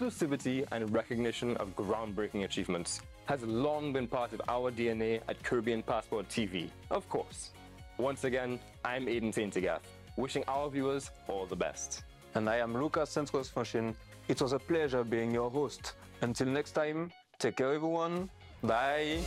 inclusivity and recognition of groundbreaking achievements has long been part of our DNA at Caribbean Passport TV, of course. Once again, I'm Aidan Saint-Agath, wishing our viewers all the best. And I am Lucas Santos-Fanchin. It was a pleasure being your host. Until next time, take care everyone. Bye.